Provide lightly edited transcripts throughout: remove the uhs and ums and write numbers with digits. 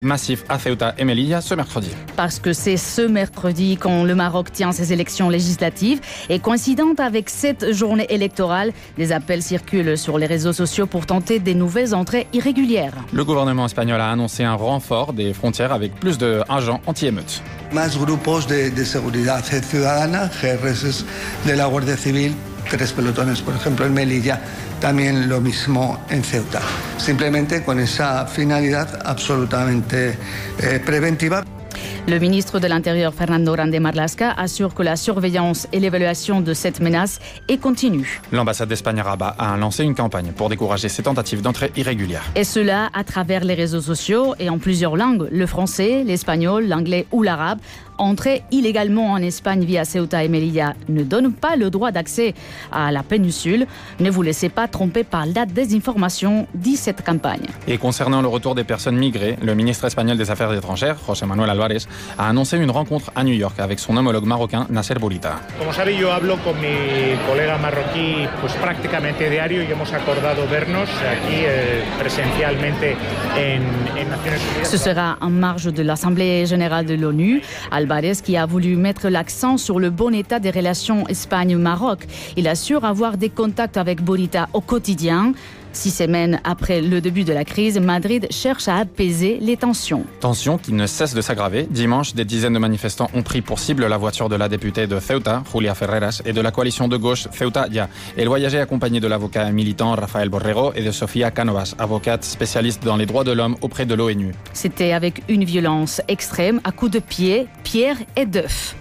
massif à Ceuta et Melilla ce mercredi. Parce que c'est ce mercredi quand le Maroc tient ses élections législatives et coïncidente avec cette journée électorale, des appels circulent sur les réseaux sociaux pour tenter des nouvelles entrées irrégulières. Le gouvernement espagnol a annoncé un renfort des frontières avec plus d'agents anti-émeutes. Más grupos de seguridad ciudadana, GRS de la Guardia Civil, 3 pelotones, por ejemplo, en Melilla, también lo mismo en Ceuta. Simplemente con esa finalidad absolutamente preventiva. Le ministre de l'Intérieur, Fernando Grande Marlaska, assure que la surveillance et l'évaluation de cette menace est continue. L'ambassade d'Espagne à Rabat a lancé une campagne pour décourager ces tentatives d'entrée irrégulière. Et cela à travers les réseaux sociaux et en plusieurs langues, le français, l'espagnol, l'anglais ou l'arabe. Entrer illégalement en Espagne via Ceuta et Melilla ne donne pas le droit d'accès à la péninsule. Ne vous laissez pas tromper par la désinformation, dit cette campagne. Et concernant le retour des personnes migrées, le ministre espagnol des Affaires étrangères, José Manuel Álvarez, a annoncé une rencontre à New York avec son homologue marocain Nasser Bourita. Como sabe, yo hablo con mi colega marroquí pues prácticamente diario y hemos acordado vernos aquí presencialmente en Naciones Unidas. Ce sera en marge de l'Assemblée générale de l'ONU. Álvarez qui a voulu mettre l'accent sur le bon état des relations Espagne-Maroc. Il assure avoir des contacts avec Bourita au quotidien. 6 semaines après le début de la crise, Madrid cherche à apaiser les tensions. Tensions qui ne cessent de s'aggraver. Dimanche, des dizaines de manifestants ont pris pour cible la voiture de la députée de Ceuta, Julia Ferreras, et de la coalition de gauche Ceuta Ya. Elle voyageait accompagnée de l'avocat militant Rafael Borrego et de Sofía Cánovas, avocate spécialiste dans les droits de l'homme auprès de l'ONU. C'était avec une violence extrême à coups de pied, pierres et d'œufs.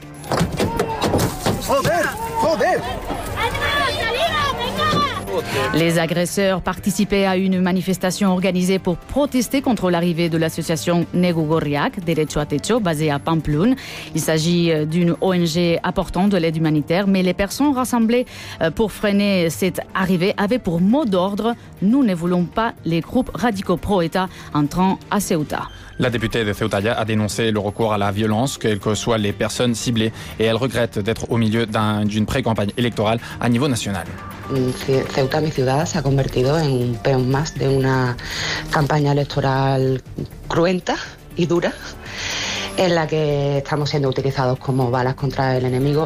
Les agresseurs participaient à une manifestation organisée pour protester contre l'arrivée de l'association Negu Gorriak, Derecho a Techo, basée à Pamplona. Il s'agit d'une ONG apportant de l'aide humanitaire, mais les personnes rassemblées pour freiner cette arrivée avaient pour mot d'ordre « Nous ne voulons pas les groupes radicaux pro-État entrant à Ceuta ». La députée de Ceuta Ya a dénoncé le recours à la violence, quelles que soient les personnes ciblées, et elle regrette d'être au milieu d'une pré-campagne électorale à niveau national. Ceuta, mi ciudad, se ha convertido en un peón más de una campaña electoral cruenta y dura, en la que estamos siendo utilizados como balas contra el enemigo.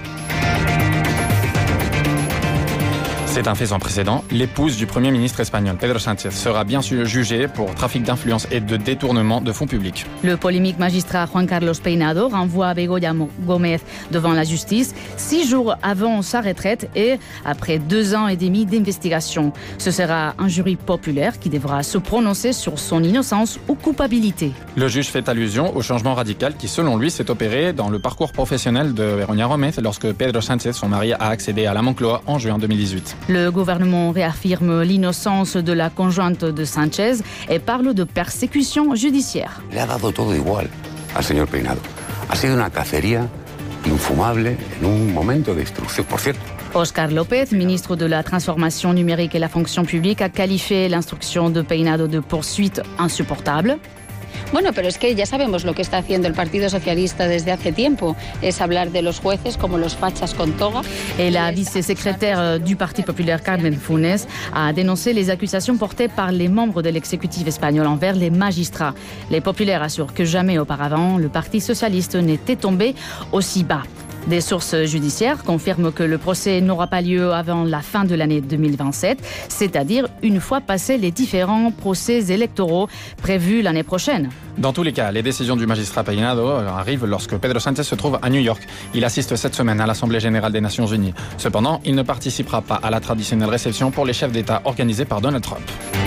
C'est un fait sans précédent. L'épouse du Premier ministre espagnol, Pedro Sánchez, sera bien sûr jugée pour trafic d'influence et de détournement de fonds publics. Le polémique magistrat Juan Carlos Peinado renvoie Begoña Gómez devant la justice 6 jours avant sa retraite et après 2 ans et demi d'investigation. Ce sera un jury populaire qui devra se prononcer sur son innocence ou culpabilité. Le juge fait allusion au changement radical qui, selon lui, s'est opéré dans le parcours professionnel de Begoña Gómez lorsque Pedro Sánchez, son mari, a accédé à la Moncloa en juin 2018. Le gouvernement réaffirme l'innocence de la conjointe de Sánchez et parle de persécution judiciaire. Le ha dado todo igual al señor Peinado. Ha sido una cacería infumable en un momento de destrucción, por cierto. Óscar López, ministre de la Transformation numérique et la fonction publique, a qualifié l'instruction de Peinado de poursuite insupportable. Bueno, pero es que ya sabemos lo que está haciendo el Partido Socialista desde hace tiempo, es hablar de los jueces como los fachas con toga. Et la vice-secrétaire du Parti populaire, Carmen Funes, a dénoncé les accusations portées par les membres de l'exécutif espagnol envers les magistrats. Les populaires assurent que jamais auparavant, le Parti socialiste n'était tombé aussi bas. Des sources judiciaires confirment que le procès n'aura pas lieu avant la fin de l'année 2027, c'est-à-dire une fois passés les différents procès électoraux prévus l'année prochaine. Dans tous les cas, les décisions du magistrat Peinado arrivent lorsque Pedro Sánchez se trouve à New York. Il assiste cette semaine à l'Assemblée générale des Nations Unies. Cependant, il ne participera pas à la traditionnelle réception pour les chefs d'État organisée par Donald Trump.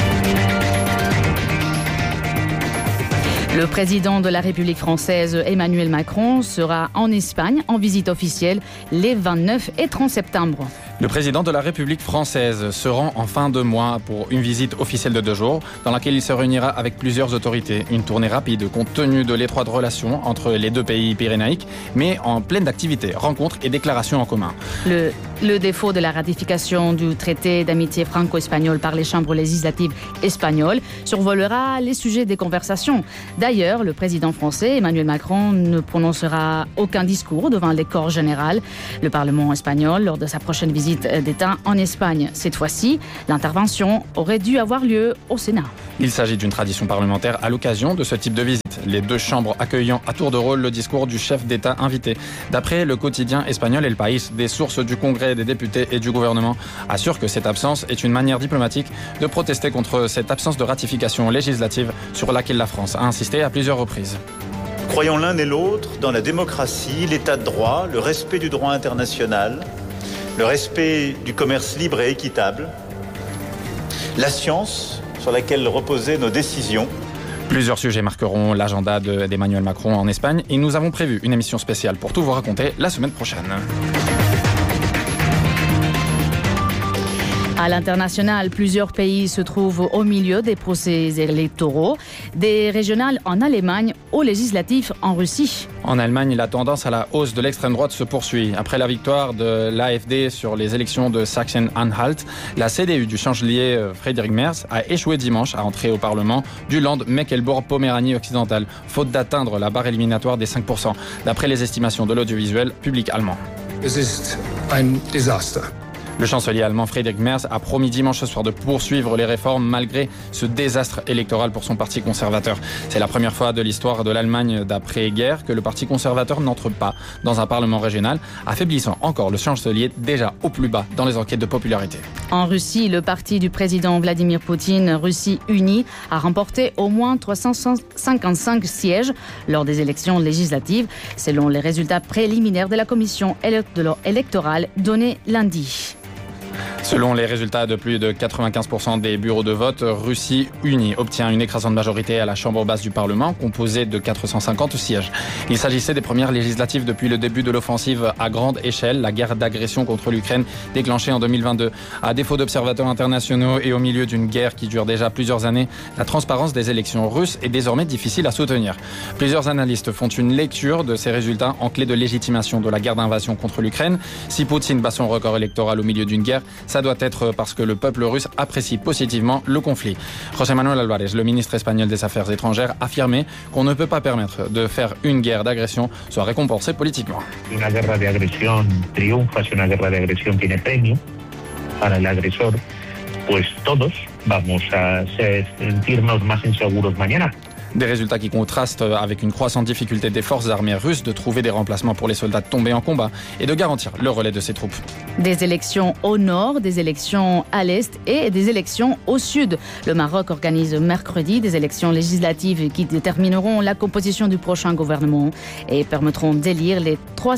Le président de la République française, Emmanuel Macron, sera en Espagne en visite officielle les 29 et 30 septembre. Le président de la République française se rend en fin de mois pour une visite officielle de 2 jours dans laquelle il se réunira avec plusieurs autorités. Une tournée rapide compte tenu de l'étroite relation entre les 2 pays pyrénéiques, mais en pleine d'activités, rencontres et déclarations en commun. Le défaut de la ratification du traité d'amitié franco-espagnol par les chambres législatives espagnoles survolera les sujets des conversations. D'ailleurs, le président français, Emmanuel Macron, ne prononcera aucun discours devant les corps générales. Le Parlement espagnol, lors de sa prochaine visite, visite d'État en Espagne. Cette fois-ci, l'intervention aurait dû avoir lieu au Sénat. Il s'agit d'une tradition parlementaire à l'occasion de ce type de visite. Les deux chambres accueillant à tour de rôle le discours du chef d'État invité. D'après le quotidien espagnol El País, des sources du Congrès, des députés et du gouvernement assurent que cette absence est une manière diplomatique de protester contre cette absence de ratification législative sur laquelle la France a insisté à plusieurs reprises. Croyons l'un et l'autre dans la démocratie, l'état de droit, le respect du droit international, le respect du commerce libre et équitable, la science sur laquelle reposaient nos décisions. Plusieurs sujets marqueront l'agenda d'Emmanuel Macron en Espagne et nous avons prévu une émission spéciale pour tout vous raconter la semaine prochaine. À l'international, plusieurs pays se trouvent au milieu des procès électoraux, des régionales en Allemagne aux législatives en Russie. En Allemagne, la tendance à la hausse de l'extrême droite se poursuit. Après la victoire de l'AfD sur les élections de Sachsen-Anhalt, la CDU du chancelier Friedrich Merz a échoué dimanche à entrer au Parlement du Land Mecklembourg-Poméranie occidentale, faute d'atteindre la barre éliminatoire des 5%, d'après les estimations de l'audiovisuel public allemand. Es ist ein Desaster. Le chancelier allemand Friedrich Merz a promis dimanche soir de poursuivre les réformes malgré ce désastre électoral pour son parti conservateur. C'est la première fois de l'histoire de l'Allemagne d'après-guerre que le parti conservateur n'entre pas dans un parlement régional, affaiblissant encore le chancelier déjà au plus bas dans les enquêtes de popularité. En Russie, le parti du président Vladimir Poutine, Russie Unie, a remporté au moins 355 sièges lors des élections législatives, selon les résultats préliminaires de la commission électorale donnés lundi. Selon les résultats de plus de 95% des bureaux de vote, Russie Unie obtient une écrasante majorité à la Chambre basse du Parlement, composée de 450 sièges. Il s'agissait des premières législatives depuis le début de l'offensive à grande échelle, la guerre d'agression contre l'Ukraine déclenchée en 2022. À défaut d'observateurs internationaux et au milieu d'une guerre qui dure déjà plusieurs années, la transparence des élections russes est désormais difficile à soutenir. Plusieurs analystes font une lecture de ces résultats en clé de légitimation de la guerre d'invasion contre l'Ukraine. Si Poutine bat son record électoral au milieu d'une guerre, ça doit être parce que le peuple russe apprécie positivement le conflit. José Manuel Álvarez, le ministre espagnol des Affaires étrangères, affirmait qu'on ne peut pas permettre de faire une guerre d'agression soit récompensée politiquement. Une guerre d'agression triunfa, si una guerra de agresión tiene premio para el agresor, pues todos vamos a sentirnos más inseguros mañana. Des résultats qui contrastent avec une croissante difficulté des forces armées russes de trouver des remplacements pour les soldats tombés en combat et de garantir le relais de ces troupes. Des élections au nord, des élections à l'est et des élections au sud. Le Maroc organise mercredi des élections législatives qui détermineront la composition du prochain gouvernement et permettront d'élire les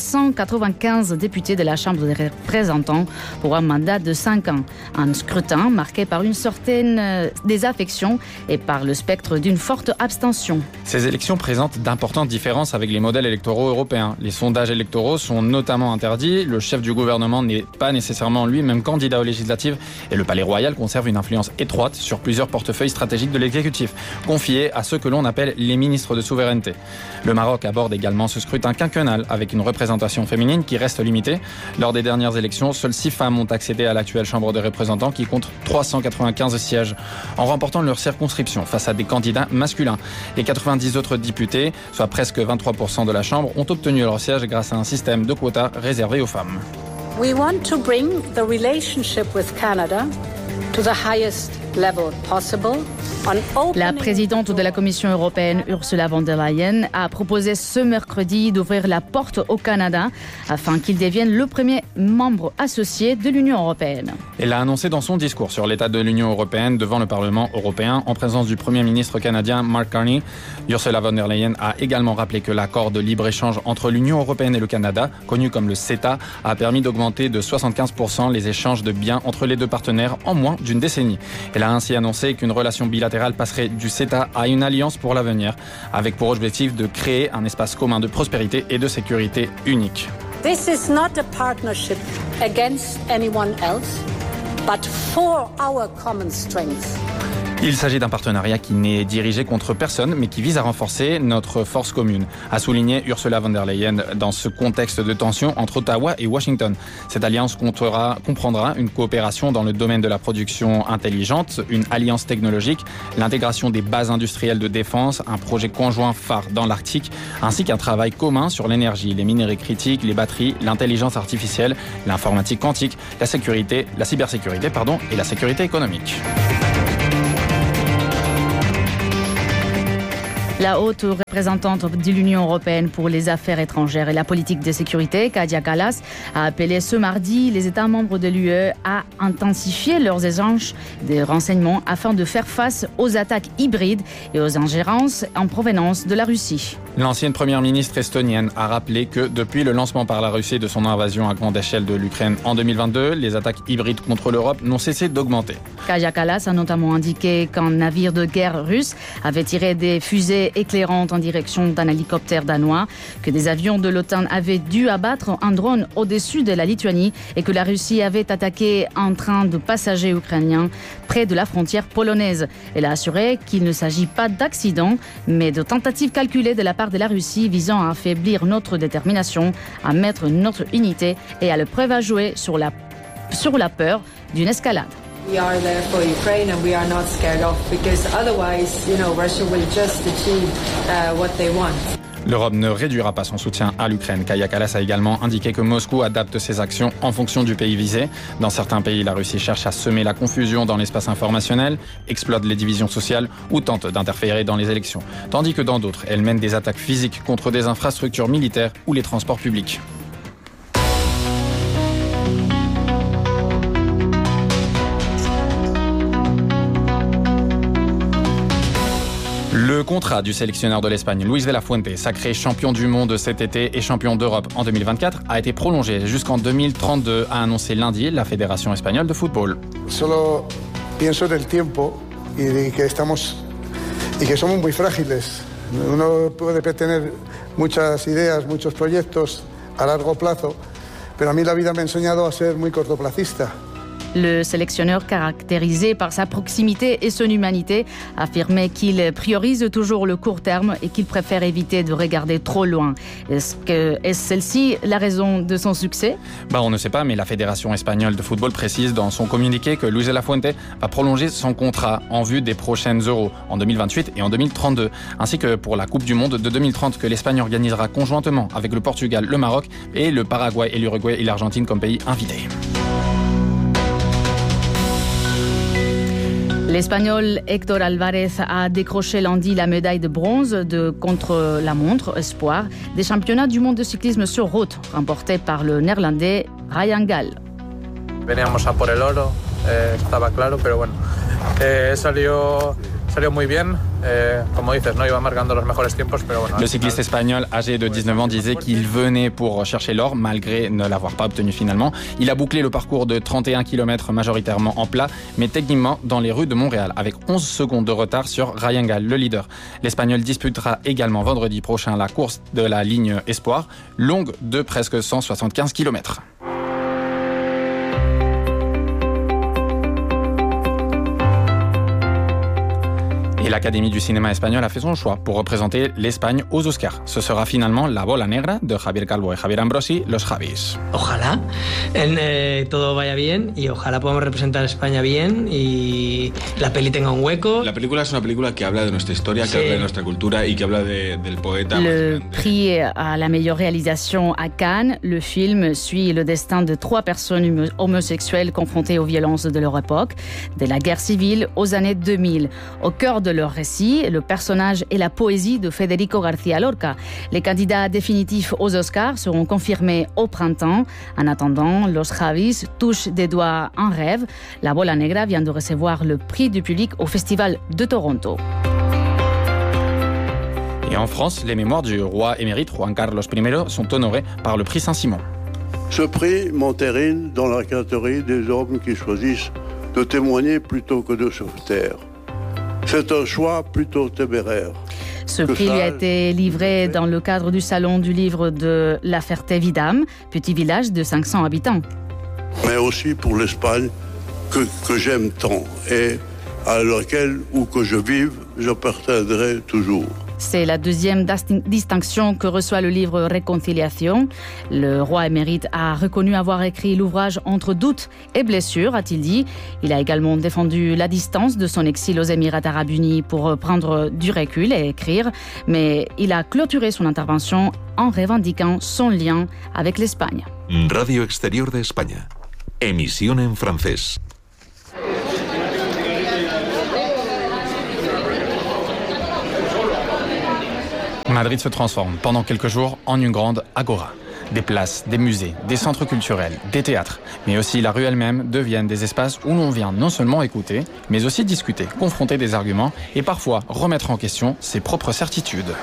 395 députés de la Chambre des représentants pour un mandat de 5 ans. Un scrutin marqué par une certaine désaffection et par le spectre d'une forte abstention. Ces élections présentent d'importantes différences avec les modèles électoraux européens. Les sondages électoraux sont notamment interdits, le chef du gouvernement n'est pas nécessairement lui-même candidat aux législatives et le palais royal conserve une influence étroite sur plusieurs portefeuilles stratégiques de l'exécutif, confiés à ceux que l'on appelle les ministres de souveraineté. Le Maroc aborde également ce scrutin quinquennal avec une représentation féminine qui reste limitée. Lors des dernières élections, seules 6 femmes ont accédé à l'actuelle Chambre des représentants qui compte 395 sièges, en remportant leur circonscription face à des candidats masculins. Les 90 autres députés, soit presque 23% de la Chambre, ont obtenu leur siège grâce à un système de quotas réservé aux femmes. We want to bring the relationship with Canada to the highest level possible. La présidente de la Commission européenne, Ursula von der Leyen, a proposé ce mercredi d'ouvrir la porte au Canada afin qu'il devienne le premier membre associé de l'Union européenne. Elle a annoncé dans son discours sur l'état de l'Union européenne devant le Parlement européen en présence du Premier ministre canadien Mark Carney. Ursula von der Leyen a également rappelé que l'accord de libre-échange entre l'Union européenne et le Canada, connu comme le CETA, a permis d'augmenter de 75% les échanges de biens entre les deux partenaires en moins d'une décennie. Elle a ainsi annoncé qu'une relation bilatérale passerait du CETA à une alliance pour l'avenir, avec pour objectif de créer un espace commun de prospérité et de sécurité unique. This is not a partnership against anyone else, but for our common strengths. Il s'agit d'un partenariat qui n'est dirigé contre personne, mais qui vise à renforcer notre force commune, a souligné Ursula von der Leyen dans ce contexte de tension entre Ottawa et Washington. Cette alliance comprendra une coopération dans le domaine de la production intelligente, une alliance technologique, l'intégration des bases industrielles de défense, un projet conjoint phare dans l'Arctique, ainsi qu'un travail commun sur l'énergie, les minerais critiques, les batteries, l'intelligence artificielle, l'informatique quantique, la cybersécurité et la sécurité économique. La haute représentante de l'Union européenne pour les affaires étrangères et la politique de sécurité, Kaja Kallas, a appelé ce mardi les États membres de l'UE à intensifier leurs échanges de renseignements afin de faire face aux attaques hybrides et aux ingérences en provenance de la Russie. L'ancienne première ministre estonienne a rappelé que depuis le lancement par la Russie de son invasion à grande échelle de l'Ukraine en 2022, les attaques hybrides contre l'Europe n'ont cessé d'augmenter. Kaja Kallas a notamment indiqué qu'un navire de guerre russe avait tiré des fusées éclairantes en direction d'un hélicoptère danois, que des avions de l'OTAN avaient dû abattre un drone au-dessus de la Lituanie et que la Russie avait attaqué un train de passagers ukrainiens près de la frontière polonaise. Elle a assuré qu'il ne s'agit pas d'accident, mais de tentatives calculées de la part de la Russie visant à affaiblir notre détermination, à mettre notre unité et à l'épreuve à jouer sur la peur d'une escalade. We are there for Ukraine and we are not scared of because otherwise, Russia will just achieve what they want. L'Europe ne réduira pas son soutien à l'Ukraine. Kaja Kallas a également indiqué que Moscou adapte ses actions en fonction du pays visé. Dans certains pays, la Russie cherche à semer la confusion dans l'espace informationnel, exploite les divisions sociales ou tente d'interférer dans les élections. Tandis que dans d'autres, elle mène des attaques physiques contre des infrastructures militaires ou les transports publics. Le contrat du sélectionneur de l'Espagne, Luis de la Fuente, sacré champion du monde cet été et champion d'Europe en 2024, a été prolongé jusqu'en 2032, a annoncé lundi la Fédération espagnole de football. Solo pienso en el tiempo y que somos muy frágiles. Uno puede tener muchas ideas, muchos proyectos a largo plazo, pero a mí la vida me ha enseñado a ser muy cortoplacista. Le sélectionneur, caractérisé par sa proximité et son humanité, affirmait qu'il priorise toujours le court terme et qu'il préfère éviter de regarder trop loin. Est-ce celle-ci la raison de son succès ? On ne sait pas, mais la Fédération espagnole de football précise dans son communiqué que Luis de la Fuente va prolonger son contrat en vue des prochaines Euros en 2028 et en 2032, ainsi que pour la Coupe du Monde de 2030 que l'Espagne organisera conjointement avec le Portugal, le Maroc et le Paraguay et l'Uruguay et l'Argentine comme pays invités. L'Espagnol Héctor Álvarez a décroché lundi la médaille de bronze contre la montre espoir des championnats du monde de cyclisme sur route, remporté par le néerlandais Ryan Gal. Veníamos a por el oro, estaba claro, pero bueno, salió muy bien. Como dices, no iba marcando los mejores tiempos, pero bueno. Le cycliste espagnol âgé de 19 ans disait qu'il venait pour chercher l'or malgré ne l'avoir pas obtenu finalement. Il a bouclé le parcours de 31 km majoritairement en plat, mais techniquement dans les rues de Montréal avec 11 secondes de retard sur Ryan Gal, le leader. L'Espagnol disputera également vendredi prochain la course de la ligne Espoir, longue de presque 175 km. Et l'Académie du cinéma espagnol a fait son choix pour représenter l'Espagne aux Oscars. Ce sera finalement La Bola Negra de Javier Calvo et Javier Ambrosi, Los Javis. Ojalá todo vaya bien y ojalá podamos representar a España bien y la peli tenga un hueco. La película es una película que habla de nuestra historia, que habla de nuestra cultura y que habla del poeta. Le prix à la meilleure réalisation à Cannes, le film suit le destin de 3 personnes homosexuelles confrontées aux violences de leur époque, de la guerre civile aux années 2000. Au cœur de leur récit, le personnage et la poésie de Federico García Lorca. Les candidats définitifs aux Oscars seront confirmés au printemps. En attendant, Los Javis touche des doigts un rêve. La Bola Negra vient de recevoir le prix du public au Festival de Toronto. Et en France, les mémoires du roi émérite Juan Carlos I sont honorées par le prix Saint-Simon. Ce prix m'entérine dans la catégorie des hommes qui choisissent de témoigner plutôt que de se taire. C'est un choix plutôt téméraire. Ce prix lui a été livré dans le cadre du salon du livre de La Ferté-Vidame, petit village de 500 habitants. Mais aussi pour l'Espagne que j'aime tant et à laquelle, où que je vive, j'appartiendrai toujours. C'est la deuxième distinction que reçoit le livre Réconciliation. Le roi émérite a reconnu avoir écrit l'ouvrage entre doute et blessure, a-t-il dit. Il a également défendu la distance de son exil aux Émirats arabes unis pour prendre du recul et écrire. Mais il a clôturé son intervention en revendiquant son lien avec l'Espagne. Radio Exterior de España. Emisión en francés. Madrid se transforme pendant quelques jours en une grande agora. Des places, des musées, des centres culturels, des théâtres, mais aussi la rue elle-même deviennent des espaces où l'on vient non seulement écouter, mais aussi discuter, confronter des arguments et parfois remettre en question ses propres certitudes.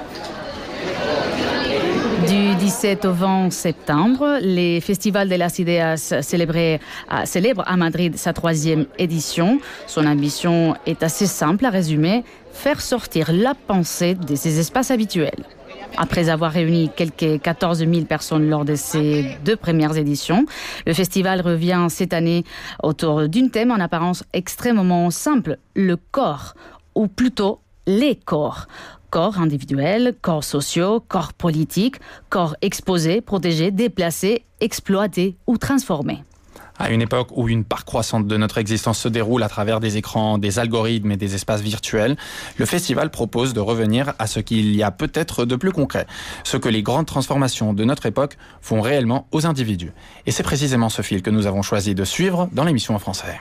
Du 17 au 20 septembre, les Festivals de las Ideas célèbrent à Madrid sa 3e édition. Son ambition est assez simple à résumer, faire sortir la pensée de ses espaces habituels. Après avoir réuni quelques 14 000 personnes lors de ses 2 premières éditions, le festival revient cette année autour d'un thème en apparence extrêmement simple, le corps, ou plutôt les corps. Corps individuels, corps sociaux, corps politiques, corps exposés, protégés, déplacés, exploités ou transformés. À une époque où une part croissante de notre existence se déroule à travers des écrans, des algorithmes et des espaces virtuels, le festival propose de revenir à ce qu'il y a peut-être de plus concret, ce que les grandes transformations de notre époque font réellement aux individus. Et c'est précisément ce fil que nous avons choisi de suivre dans l'émission en français.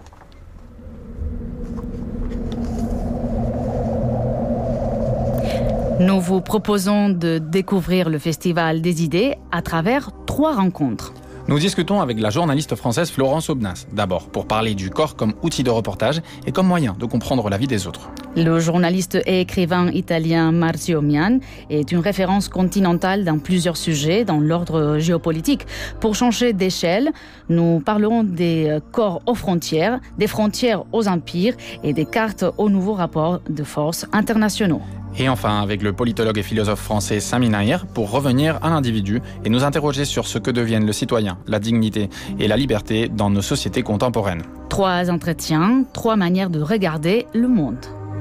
Nous vous proposons de découvrir le Festival des idées à travers 3 rencontres. Nous discutons avec la journaliste française Florence Aubenas, d'abord pour parler du corps comme outil de reportage et comme moyen de comprendre la vie des autres. Le journaliste et écrivain italien Marzio Mian est une référence continentale dans plusieurs sujets dans l'ordre géopolitique. Pour changer d'échelle, nous parlerons des corps aux frontières, des frontières aux empires et des cartes aux nouveaux rapports de force internationaux. Et enfin, avec le politologue et philosophe français Sami Nahir, pour revenir à l'individu et nous interroger sur ce que deviennent le citoyen, la dignité et la liberté dans nos sociétés contemporaines. 3 entretiens, 3 manières de regarder le monde.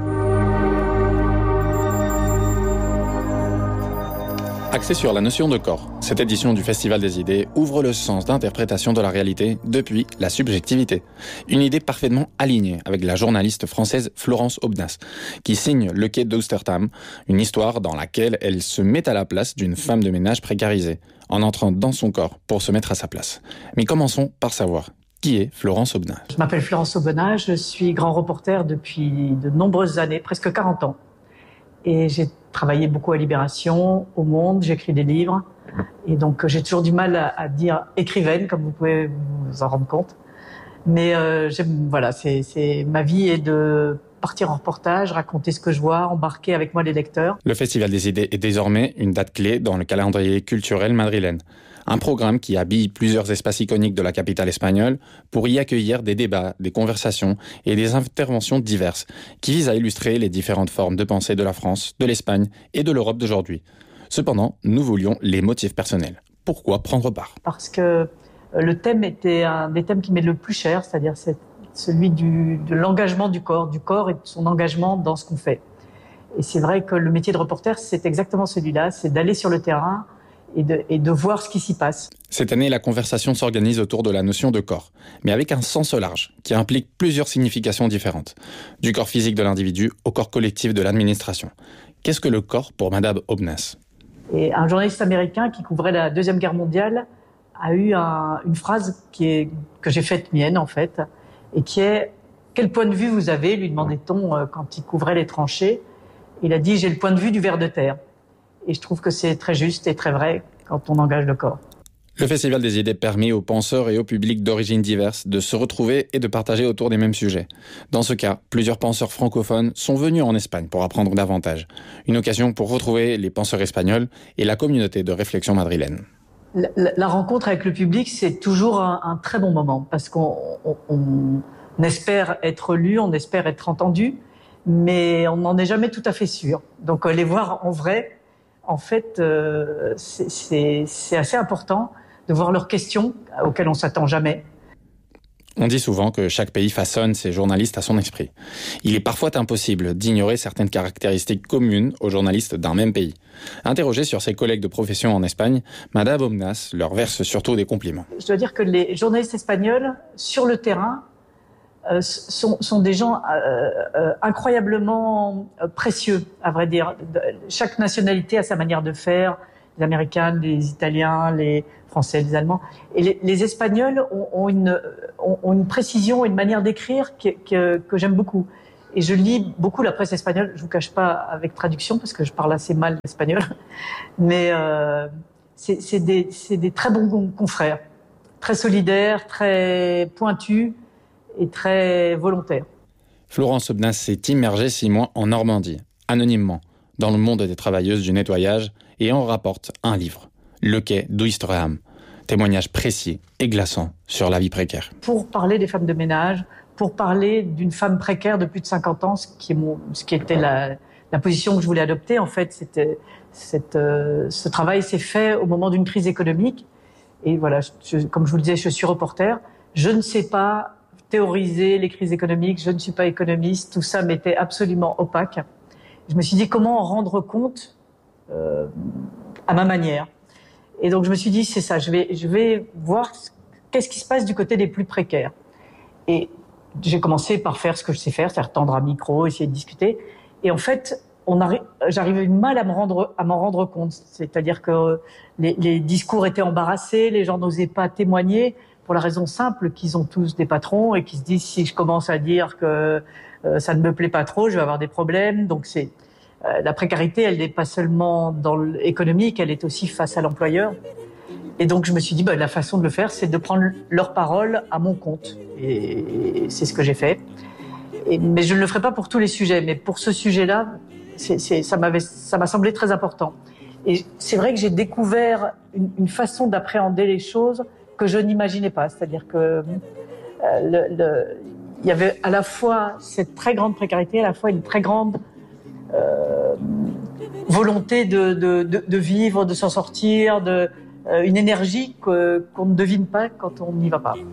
Axé sur la notion de corps, cette édition du Festival des idées ouvre le sens d'interprétation de la réalité depuis la subjectivité. Une idée parfaitement alignée avec la journaliste française Florence Aubenas, qui signe Le Quai d'Amsterdam, une histoire dans laquelle elle se met à la place d'une femme de ménage précarisée, en entrant dans son corps pour se mettre à sa place. Mais commençons par savoir qui est Florence Aubenas. Je m'appelle Florence Aubenas, je suis grand reporter depuis de nombreuses années, presque 40 ans. Et j'ai travaillé beaucoup à Libération, au Monde, j'écris des livres. Et donc j'ai toujours du mal à dire écrivaine, comme vous pouvez vous en rendre compte. Mais voilà, ma vie est de partir en reportage, raconter ce que je vois, embarquer avec moi les lecteurs. Le Festival des idées est désormais une date clé dans le calendrier culturel madrilène. Un programme qui habille plusieurs espaces iconiques de la capitale espagnole pour y accueillir des débats, des conversations et des interventions diverses qui visent à illustrer les différentes formes de pensée de la France, de l'Espagne et de l'Europe d'aujourd'hui. Cependant, nous voulions les motifs personnels. Pourquoi prendre part ? Parce que le thème était un des thèmes qui m'est le plus cher, c'est-à-dire c'est celui de l'engagement du corps et de son engagement dans ce qu'on fait. Et c'est vrai que le métier de reporter, c'est exactement celui-là, c'est d'aller sur le terrain et de voir ce qui s'y passe. Cette année, la conversation s'organise autour de la notion de corps, mais avec un sens large, qui implique plusieurs significations différentes. Du corps physique de l'individu au corps collectif de l'administration. Qu'est-ce que le corps pour Madame Aubenas ? Et un journaliste américain qui couvrait la Deuxième Guerre mondiale a eu une phrase que j'ai faite mienne, en fait, et qui est « Quel point de vue vous avez ?» lui demandait-on quand il couvrait les tranchées. Il a dit « J'ai le point de vue du ver de terre ». Et je trouve que c'est très juste et très vrai quand on engage le corps. Le Festival des idées permet aux penseurs et aux publics d'origines diverses de se retrouver et de partager autour des mêmes sujets. Dans ce cas, plusieurs penseurs francophones sont venus en Espagne pour apprendre davantage. Une occasion pour retrouver les penseurs espagnols et la communauté de réflexion madrilène. La rencontre avec le public, c'est toujours un très bon moment parce qu'on espère être lu, on espère être entendu, mais on n'en est jamais tout à fait sûr. Donc les voir en vrai, en fait, c'est assez important de voir leurs questions auxquelles on ne s'attend jamais. On dit souvent que chaque pays façonne ses journalistes à son esprit. Il est parfois impossible d'ignorer certaines caractéristiques communes aux journalistes d'un même pays. Interrogée sur ses collègues de profession en Espagne, Madame Omnas leur verse surtout des compliments. Je dois dire que les journalistes espagnols, sur le terrain, sont des gens incroyablement précieux, à vrai dire. Chaque nationalité a sa manière de faire, les Américains, les Italiens, les Français, les Allemands. Et les Espagnols ont une précision, une manière d'écrire que j'aime beaucoup. Et je lis beaucoup la presse espagnole, je vous cache pas avec traduction, parce que je parle assez mal l'espagnol. Mais c'est des très bons confrères, très solidaires, très pointus et très volontaire. Florence Obnas s'est immergée 6 mois en Normandie, anonymement, dans le monde des travailleuses du nettoyage, et en rapporte un livre, Le quai d'Ouistreham, témoignage précis et glaçant sur la vie précaire. Pour parler des femmes de ménage, pour parler d'une femme précaire de plus de 50 ans, ce qui était la position que je voulais adopter, en fait, ce travail s'est fait au moment d'une crise économique. Et voilà, comme je vous le disais, je suis reporter. Je ne sais pas théoriser les crises économiques, je ne suis pas économiste, tout ça m'était absolument opaque. Je me suis dit comment en rendre compte à ma manière. Et donc je me suis dit c'est ça, je vais voir qu'est-ce qui se passe du côté des plus précaires. Et j'ai commencé par faire ce que je sais faire, c'est-à-dire tendre un micro, essayer de discuter. Et en fait, j'arrivais mal à m'en rendre compte. C'est-à-dire que les discours étaient embarrassés, les gens n'osaient pas témoigner, pour la raison simple qu'ils ont tous des patrons et qu'ils se disent si je commence à dire que ça ne me plaît pas trop, je vais avoir des problèmes. Donc la précarité, elle n'est pas seulement dans l'économique, elle est aussi face à l'employeur. Et donc je me suis dit, la façon de le faire, c'est de prendre leur parole à mon compte. Et c'est ce que j'ai fait. Mais je ne le ferai pas pour tous les sujets, mais pour ce sujet-là, ça m'a semblé très important. Et c'est vrai que j'ai découvert une façon d'appréhender les choses que je n'imaginais pas. C'est-à-dire que il y avait à la fois cette très grande précarité, à la fois une très grande volonté de vivre, de s'en sortir, une énergie qu'on ne devine pas quand on n'y va pas.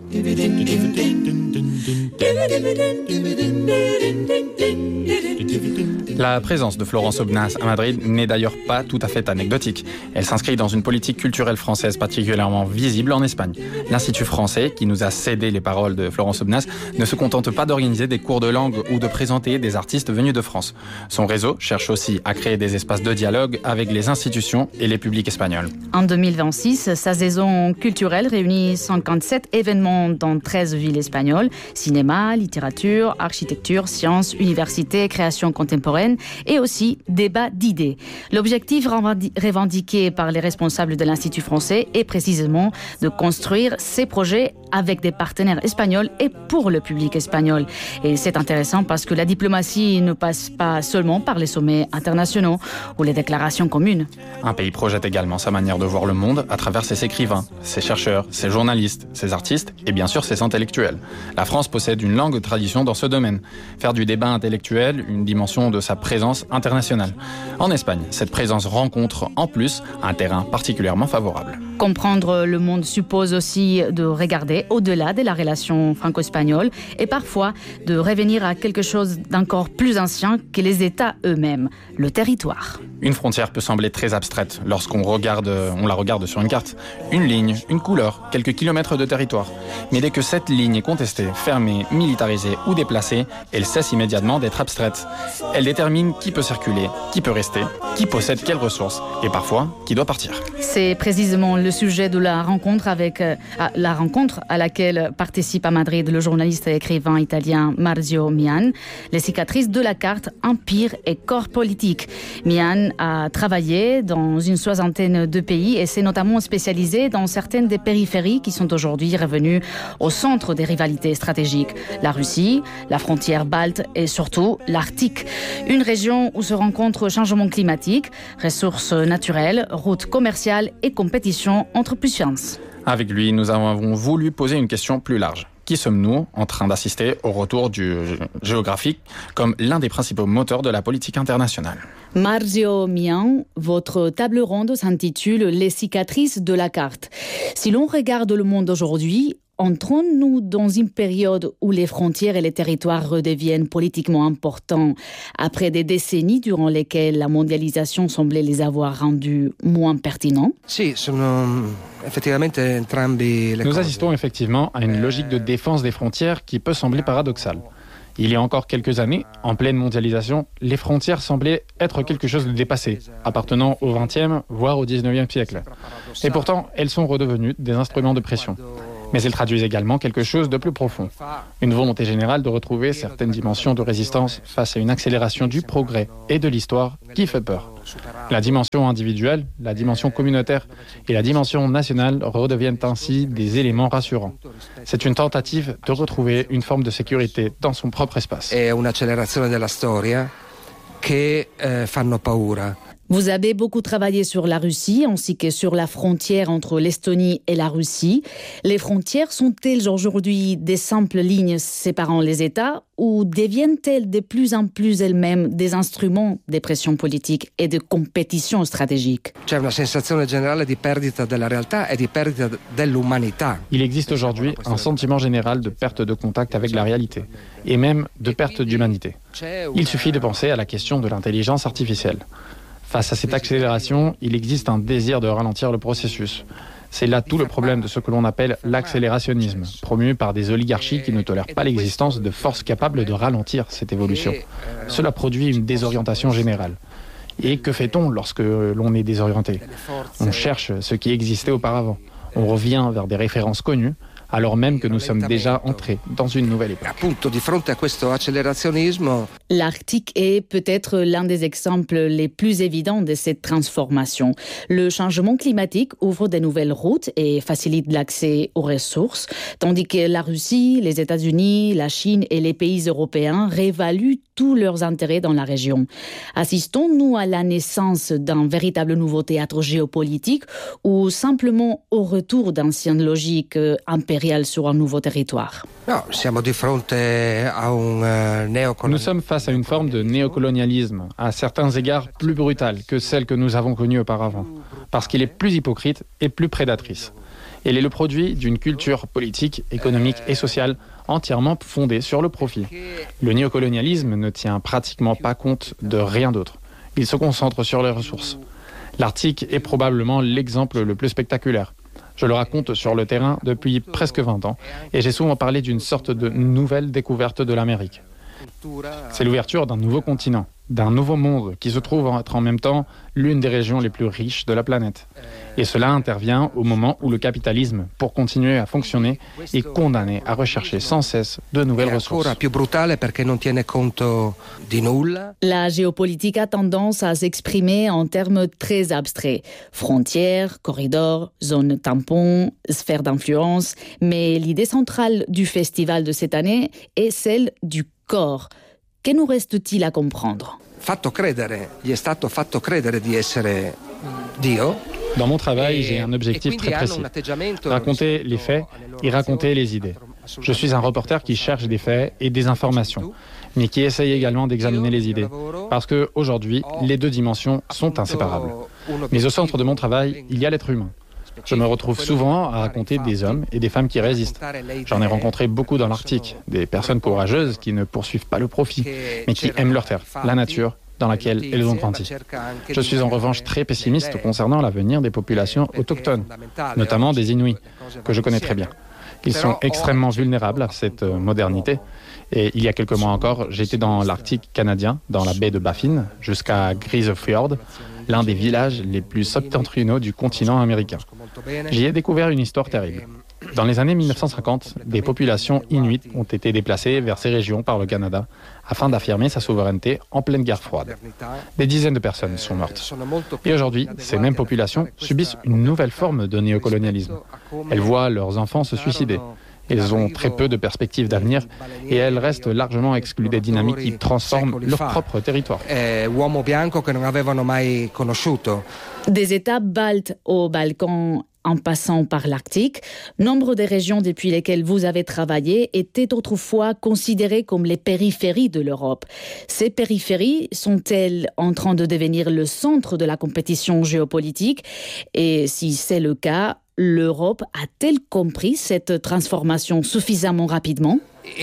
La présence de Florence Obnas à Madrid n'est d'ailleurs pas tout à fait anecdotique. Elle s'inscrit dans une politique culturelle française particulièrement visible en Espagne. L'Institut français, qui nous a cédé les paroles de Florence Obnas, ne se contente pas d'organiser des cours de langue ou de présenter des artistes venus de France. Son réseau cherche aussi à créer des espaces de dialogue avec les institutions et les publics espagnols. En 2026, sa saison culturelle réunit 57 événements dans 13 villes espagnoles. Cinéma, littérature, architecture, sciences, université, création contemporaine et aussi débat d'idées. L'objectif revendiqué par les responsables de l'Institut français est précisément de construire ces projets avec des partenaires espagnols et pour le public espagnol. Et c'est intéressant parce que la diplomatie ne passe pas seulement par les sommets internationaux ou les déclarations communes. Un pays projette également sa manière de voir le monde à travers ses écrivains, ses chercheurs, ses journalistes, ses artistes et bien sûr ses intellectuels. La France possède une longue tradition dans ce domaine. Faire du débat intellectuel une dimension de sa présence internationale. En Espagne, cette présence rencontre en plus un terrain particulièrement favorable. Comprendre le monde suppose aussi de regarder au-delà de la relation franco-espagnole et parfois de revenir à quelque chose d'encore plus ancien que les États eux-mêmes, le territoire. Une frontière peut sembler très abstraite lorsqu'on la regarde sur une carte. Une ligne, une couleur, quelques kilomètres de territoire. Mais dès que cette ligne est contestée, fermée, militarisée ou déplacée, elle cesse immédiatement d'être abstraite. Elle détermine qui peut circuler, qui peut rester, qui possède quelles ressources et parfois qui doit partir. C'est précisément le sujet de la rencontre à laquelle participe à Madrid le journaliste et écrivain italien Marzio Mian, les cicatrices de la carte Empire et corps politique. Mian a travaillé dans une soixantaine de pays et s'est notamment spécialisé dans certaines des périphéries qui sont aujourd'hui revenues au centre des rivalités stratégiques. La Russie, la frontière balte et surtout l'Arctique. Une région où se rencontrent changement climatique, ressources naturelles, routes commerciales et compétition entre puissances. Avec lui, nous avons voulu poser une question plus large. Qui sommes-nous en train d'assister au retour du géographique comme l'un des principaux moteurs de la politique internationale? Marzio Mian, votre table ronde s'intitule « Les cicatrices de la carte ». Si l'on regarde le monde aujourd'hui, entrons-nous dans une période où les frontières et les territoires redeviennent politiquement importants après des décennies durant lesquelles la mondialisation semblait les avoir rendus moins pertinents? Nous assistons effectivement à une logique de défense des frontières qui peut sembler paradoxale. Il y a encore quelques années, en pleine mondialisation, les frontières semblaient être quelque chose de dépassé, appartenant au XXe, voire au XIXe siècle. Et pourtant, elles sont redevenues des instruments de pression. Mais elles traduisent également quelque chose de plus profond. Une volonté générale de retrouver certaines dimensions de résistance face à une accélération du progrès et de l'histoire qui fait peur. La dimension individuelle, la dimension communautaire et la dimension nationale redeviennent ainsi des éléments rassurants. C'est une tentative de retrouver une forme de sécurité dans son propre espace. È un'accelerazione della storia che fanno paura. Vous avez beaucoup travaillé sur la Russie ainsi que sur la frontière entre l'Estonie et la Russie. Les frontières sont-elles aujourd'hui des simples lignes séparant les États ou deviennent-elles de plus en plus elles-mêmes des instruments de pression politique et de compétition stratégique? C'è una sensazione generale di perdita della realtà e di perdita dell'umanità. Il existe aujourd'hui un sentiment général de perte de contact avec la réalité et même de perte d'humanité. Il suffit de penser à la question de l'intelligence artificielle. Face à cette accélération, il existe un désir de ralentir le processus. C'est là tout le problème de ce que l'on appelle l'accélérationnisme, promu par des oligarchies qui ne tolèrent pas l'existence de forces capables de ralentir cette évolution. Cela produit une désorientation générale. Et que fait-on lorsque l'on est désorienté? On cherche ce qui existait auparavant. On revient vers des références connues, alors même que nous sommes déjà entrés dans une nouvelle époque. L'Arctique est peut-être l'un des exemples les plus évidents de cette transformation. Le changement climatique ouvre de nouvelles routes et facilite l'accès aux ressources, tandis que la Russie, les États-Unis, la Chine et les pays européens réévaluent tous leurs intérêts dans la région. Assistons-nous à la naissance d'un véritable nouveau théâtre géopolitique ou simplement au retour d'anciennes logiques impériales sur un nouveau territoire? Nous sommes face à une forme de néocolonialisme, à certains égards plus brutale que celle que nous avons connue auparavant, parce qu'il est plus hypocrite et plus prédatrice. Elle est le produit d'une culture politique, économique et sociale entièrement fondée sur le profit. Le néocolonialisme ne tient pratiquement pas compte de rien d'autre. Il se concentre sur les ressources. L'Arctique est probablement l'exemple le plus spectaculaire. Je le raconte sur le terrain depuis presque 20 ans et j'ai souvent parlé d'une sorte de nouvelle découverte de l'Amérique. C'est l'ouverture d'un nouveau continent, d'un nouveau monde qui se trouve être en même temps l'une des régions les plus riches de la planète. Et cela intervient au moment où le capitalisme, pour continuer à fonctionner, est condamné à rechercher sans cesse de nouvelles ressources. La géopolitique a tendance à s'exprimer en termes très abstraits. Frontières, corridors, zones tampons, sphères d'influence. Mais l'idée centrale du festival de cette année est celle du corps. Que nous reste-t-il à comprendre? Dans mon travail, j'ai un objectif très précis. Raconter les faits et raconter les idées. Je suis un reporter qui cherche des faits et des informations, mais qui essaye également d'examiner les idées. Parce qu'aujourd'hui, les deux dimensions sont inséparables. Mais au centre de mon travail, il y a l'être humain. Je me retrouve souvent à raconter des hommes et des femmes qui résistent. J'en ai rencontré beaucoup dans l'Arctique, des personnes courageuses qui ne poursuivent pas le profit, mais qui aiment leur terre, la nature dans laquelle elles ont grandi. Je suis en revanche très pessimiste concernant l'avenir des populations autochtones, notamment des Inuits, que je connais très bien. Ils sont extrêmement vulnérables à cette modernité. Et il y a quelques mois encore, j'étais dans l'Arctique canadien, dans la baie de Baffin, jusqu'à Grisefjord, l'un des villages les plus septentrionaux du continent américain. J'y ai découvert une histoire terrible. Dans les années 1950, des populations inuites ont été déplacées vers ces régions par le Canada afin d'affirmer sa souveraineté en pleine guerre froide. Des dizaines de personnes sont mortes. Et aujourd'hui, ces mêmes populations subissent une nouvelle forme de néocolonialisme. Elles voient leurs enfants se suicider. Elles ont très peu de perspectives d'avenir et elles restent largement exclues des dynamiques qui transforment leur propre territoire. Des États baltes aux Balkans en passant par l'Arctique, nombre des régions depuis lesquelles vous avez travaillé étaient autrefois considérées comme les périphéries de l'Europe. Ces périphéries sont-elles en train de devenir le centre de la compétition géopolitique? Et si c'est le cas, l'Europe a-t-elle compris cette transformation suffisamment rapidement?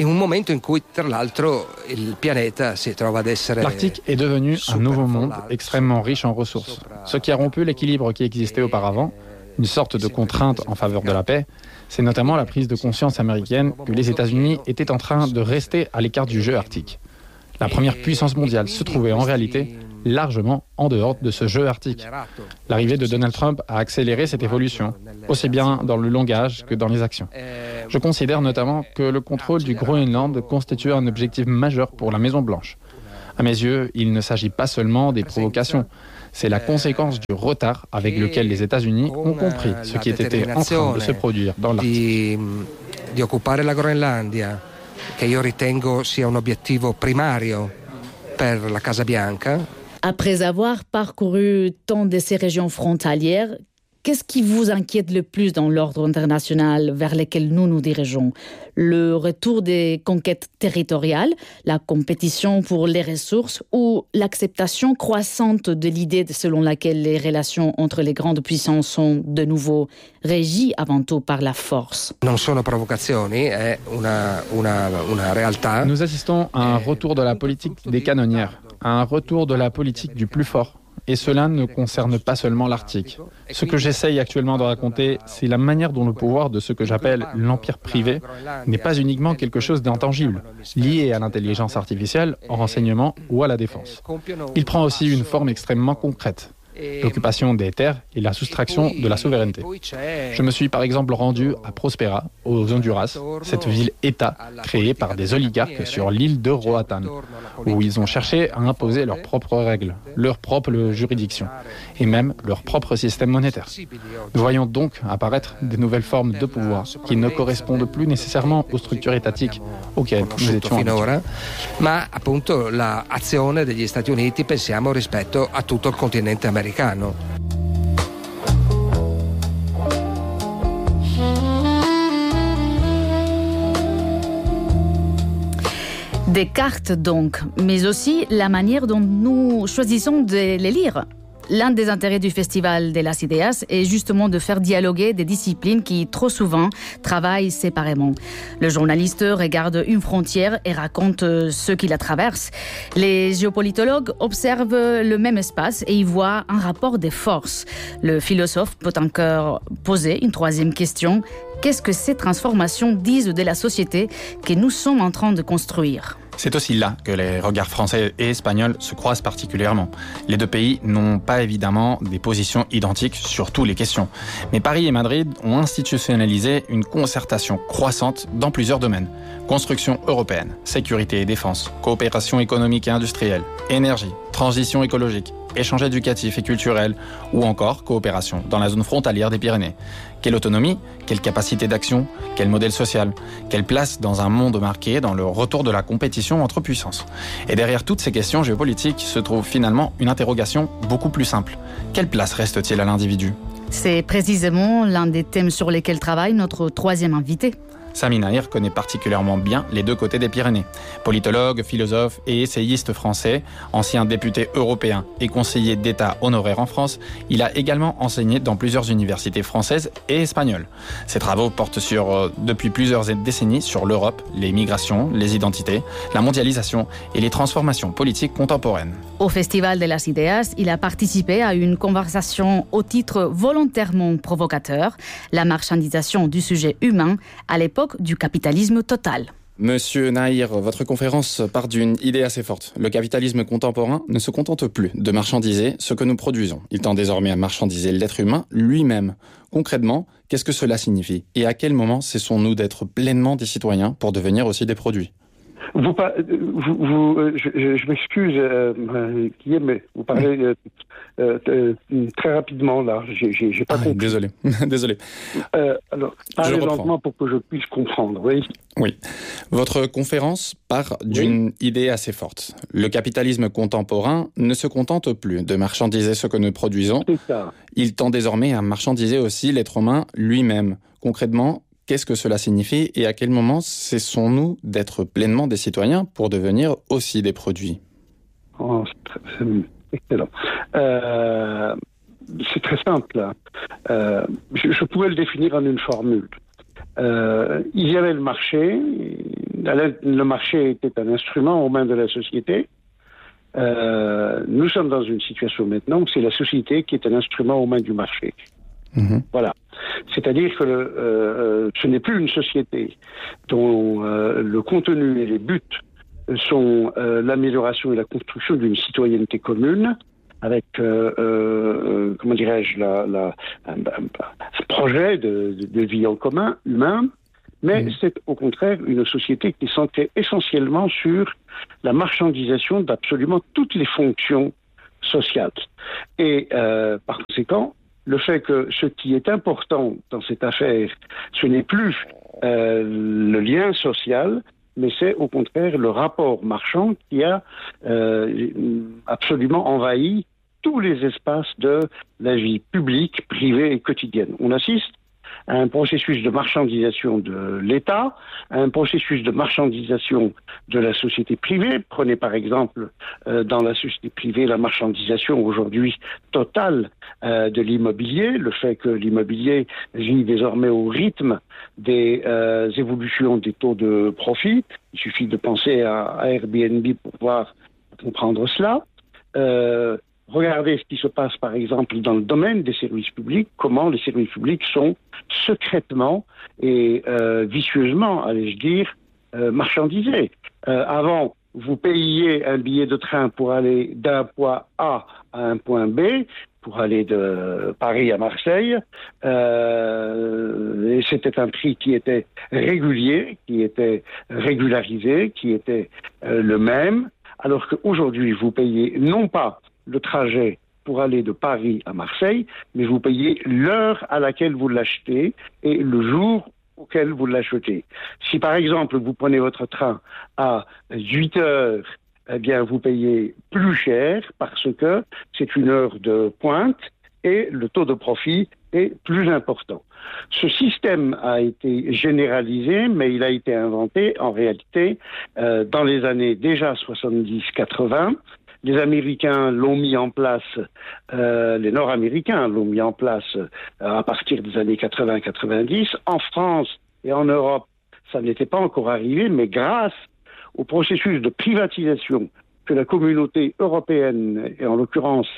L'Arctique est devenu un nouveau monde extrêmement riche en ressources, ce qui a rompu l'équilibre qui existait auparavant, une sorte de contrainte en faveur de la paix. C'est notamment la prise de conscience américaine que les États-Unis étaient en train de rester à l'écart du jeu arctique. La première puissance mondiale se trouvait en réalité largement en dehors de ce jeu arctique. L'arrivée de Donald Trump a accéléré cette évolution, aussi bien dans le langage que dans les actions. Je considère notamment que le contrôle du Groenland constitue un objectif majeur pour la Maison-Blanche. À mes yeux, il ne s'agit pas seulement des provocations, c'est la conséquence du retard avec lequel les États-Unis ont compris ce qui était en train de se produire dans l'Arctique. Di occupare la Groenlandia, che io ritengo sia un obiettivo primario per la Casa Bianca. Après avoir parcouru tant de ces régions frontalières, qu'est-ce qui vous inquiète le plus dans l'ordre international vers lequel nous nous dirigeons? Le retour des conquêtes territoriales, la compétition pour les ressources ou l'acceptation croissante de l'idée selon laquelle les relations entre les grandes puissances sont de nouveau régies avant tout par la force? Non sono provocazioni, è una realtà. Nous assistons à un retour de la politique des canonnières, à un retour de la politique du plus fort. Et cela ne concerne pas seulement l'Arctique. Ce que j'essaye actuellement de raconter, c'est la manière dont le pouvoir de ce que j'appelle l'empire privé n'est pas uniquement quelque chose d'intangible, lié à l'intelligence artificielle, au renseignement ou à la défense. Il prend aussi une forme extrêmement concrète. L'occupation des terres et la soustraction de la souveraineté. Je me suis par exemple rendu à Prospera, au Honduras, cette ville-État créée par des oligarques sur l'île de Roatán, où ils ont cherché à imposer leurs propres règles, leur propre juridiction, et même leur propre système monétaire. Nous voyons donc apparaître des nouvelles formes de pouvoir qui ne correspondent plus nécessairement aux structures étatiques auxquelles nous étions habitués. Ma appunto l'azione degli Stati Uniti, pensiamo, rispetto a tutto il continente americano. Des cartes donc, mais aussi la manière dont nous choisissons de les lire. L'un des intérêts du Festival de las Ideas est justement de faire dialoguer des disciplines qui, trop souvent, travaillent séparément. Le journaliste regarde une frontière et raconte ce qui la traverse. Les géopolitologues observent le même espace et y voient un rapport des forces. Le philosophe peut encore poser une troisième question. Qu'est-ce que ces transformations disent de la société que nous sommes en train de construire ? C'est aussi là que les regards français et espagnols se croisent particulièrement. Les deux pays n'ont pas évidemment des positions identiques sur toutes les questions. Mais Paris et Madrid ont institutionnalisé une concertation croissante dans plusieurs domaines. Construction européenne, sécurité et défense, coopération économique et industrielle, énergie, transition écologique, échange éducatif et culturel ou encore coopération dans la zone frontalière des Pyrénées. Quelle autonomie, quelle capacité d'action, quel modèle social, quelle place dans un monde marqué dans le retour de la compétition entre puissances. Et derrière toutes ces questions géopolitiques se trouve finalement une interrogation beaucoup plus simple. Quelle place reste-t-il à l'individu ? C'est précisément l'un des thèmes sur lesquels travaille notre troisième invité. Sami Nahir connaît particulièrement bien les deux côtés des Pyrénées. Politologue, philosophe et essayiste français, ancien député européen et conseiller d'État honoraire en France, il a également enseigné dans plusieurs universités françaises et espagnoles. Ses travaux portent depuis plusieurs décennies sur l'Europe, les migrations, les identités, la mondialisation et les transformations politiques contemporaines. Au Festival de las Ideas, il a participé à une conversation au titre volontairement provocateur, la marchandisation du sujet humain à l'époque du capitalisme total. Monsieur Nahir, votre conférence part d'une idée assez forte. Le capitalisme contemporain ne se contente plus de marchandiser ce que nous produisons. Il tend désormais à marchandiser l'être humain lui-même. Concrètement, qu'est-ce que cela signifie ? Et à quel moment cessons-nous d'être pleinement des citoyens pour devenir aussi des produits ? Je m'excuse, Guillaume, mais vous parlez très rapidement là. J'ai pas compris. Désolé. Alors, parlez lentement pour que je puisse comprendre. Oui. Votre conférence part d'une idée assez forte. Le capitalisme contemporain ne se contente plus de marchandiser ce que nous produisons. C'est ça. Il tend désormais à marchandiser aussi l'être humain lui-même. Concrètement, qu'est-ce que cela signifie et à quel moment cessons-nous d'être pleinement des citoyens pour devenir aussi des produits ? C'est excellent. C'est très simple. Je pourrais le définir en une formule. Il y avait le marché. Le marché était un instrument aux mains de la société. Nous sommes dans une situation maintenant où c'est la société qui est un instrument aux mains du marché. Voilà. C'est-à-dire que ce n'est plus une société dont le contenu et les buts sont l'amélioration et la construction d'une citoyenneté commune, avec, comment dirais-je, un projet de vie en commun, humain, mais c'est au contraire une société qui est centrée essentiellement sur la marchandisation d'absolument toutes les fonctions sociales. Et par conséquent, le fait que ce qui est important dans cette affaire, ce n'est plus le lien social, mais c'est au contraire le rapport marchand qui a absolument envahi tous les espaces de la vie publique, privée et quotidienne. On assiste à un processus de marchandisation de l'État, à un processus de marchandisation de la société privée. Prenez par exemple dans la société privée la marchandisation aujourd'hui totale de l'immobilier, le fait que l'immobilier vit désormais au rythme des évolutions des taux de profit. Il suffit de penser à Airbnb pour pouvoir comprendre cela. Regardez ce qui se passe, par exemple, dans le domaine des services publics, comment les services publics sont secrètement et vicieusement, allais-je dire, marchandisés. Avant, vous payiez un billet de train pour aller d'un point A à un point B, pour aller de Paris à Marseille, et c'était un prix qui était régulier, qui était régularisé, qui était le même, alors qu'aujourd'hui, vous payez non pas le trajet pour aller de Paris à Marseille, mais vous payez l'heure à laquelle vous l'achetez et le jour auquel vous l'achetez. Si par exemple vous prenez votre train à 8 heures, eh bien vous payez plus cher parce que c'est une heure de pointe et le taux de profit est plus important. Ce système a été généralisé, mais il a été inventé en réalité dans les années déjà 70-80. Les Américains l'ont mis en place, les Nord-Américains l'ont mis en place à partir des années 80-90. En France et en Europe, ça n'était pas encore arrivé, mais grâce au processus de privatisation que la communauté européenne, et en l'occurrence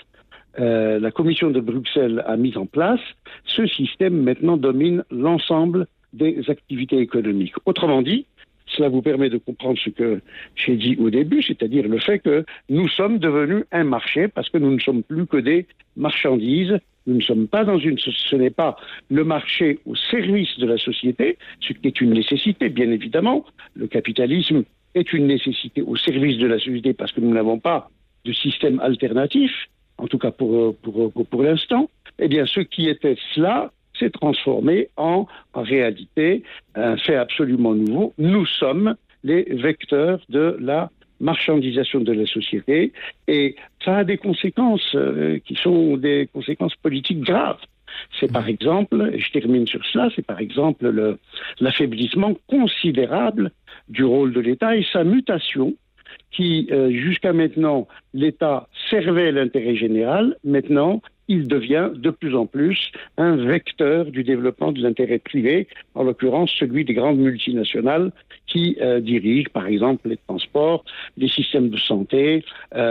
la Commission de Bruxelles, a mis en place, ce système maintenant domine l'ensemble des activités économiques. Autrement dit, cela vous permet de comprendre ce que j'ai dit au début, c'est-à-dire le fait que nous sommes devenus un marché parce que nous ne sommes plus que des marchandises. Nous ne sommes pas ce n'est pas le marché au service de la société, ce qui est une nécessité, bien évidemment. Le capitalisme est une nécessité au service de la société parce que nous n'avons pas de système alternatif, en tout cas pour l'instant. Eh bien, ce qui était cela s'est transformé en réalité un fait absolument nouveau. Nous sommes les vecteurs de la marchandisation de la société et ça a des conséquences qui sont des conséquences politiques graves. C'est par exemple, et je termine sur cela, c'est par exemple l'affaiblissement considérable du rôle de l'État et sa mutation qui, jusqu'à maintenant, l'État servait l'intérêt général. Maintenant, il devient de plus en plus un vecteur du développement de l'intérêt privé, en l'occurrence celui des grandes multinationales qui dirigent, par exemple, les transports, les systèmes de santé,